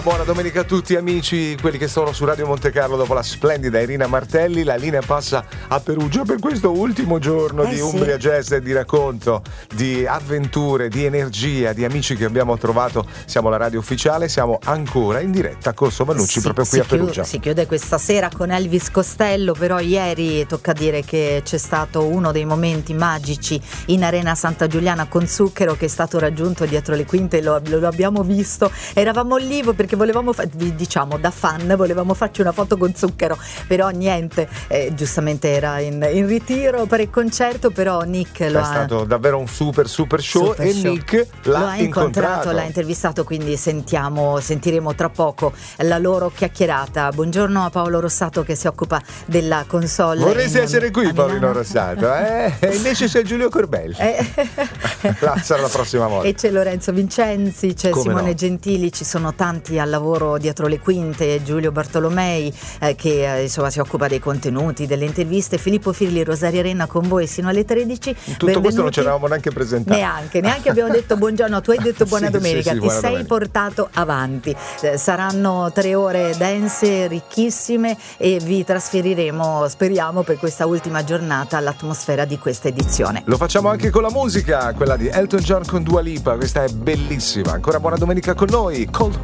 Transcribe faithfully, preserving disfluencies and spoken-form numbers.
Buona domenica a tutti amici, quelli che sono su Radio Monte Carlo dopo la splendida Irina Martelli. La linea passa a Perugia per questo ultimo giorno eh di sì. Umbria Jazz e di racconto, di avventure, di energia, di amici che abbiamo trovato. Siamo la radio ufficiale, siamo ancora in diretta a Corso Vannucci, sì, proprio qui a Perugia. Chiude, si chiude questa sera con Elvis Costello, però ieri tocca dire che c'è stato uno dei momenti magici in Arena Santa Giuliana con Zucchero, che è stato raggiunto dietro le quinte, lo, lo abbiamo visto, eravamo lì perché volevamo fa- diciamo da fan volevamo farci una foto con Zucchero, però niente, eh, giustamente era in, in ritiro per il concerto, però Nick lo è ha stato davvero un super super show super e show. Nick l'ha lo ha incontrato, incontrato, l'ha intervistato, quindi sentiamo sentiremo tra poco la loro chiacchierata. Buongiorno a Paolo Rossato che si occupa della console. Vorresti in, essere qui, a Paolino Milano. Rossato, eh? E invece c'è Giulio Corbelli. Eh. La sarà la prossima volta. E c'è Lorenzo Vincenzi, c'è Come Simone no? Gentili, ci sono tanti al lavoro dietro le quinte, Giulio Bartolomei eh, che eh, insomma si occupa dei contenuti, delle interviste, Filippo Firli, Rosaria Renna con voi sino alle tredici. Tutto Benvenuti. questo non ci eravamo neanche presentati. Neanche, neanche abbiamo detto buongiorno, tu hai detto buona Sì, domenica, sì, sì, ti buona sei domenica. portato avanti. Eh, saranno tre ore dense, ricchissime e vi trasferiremo, speriamo, per questa ultima giornata all'atmosfera di questa edizione. Lo facciamo anche con la musica, quella di Elton John con Dua Lipa, questa è bellissima. Ancora buona domenica con noi, Cold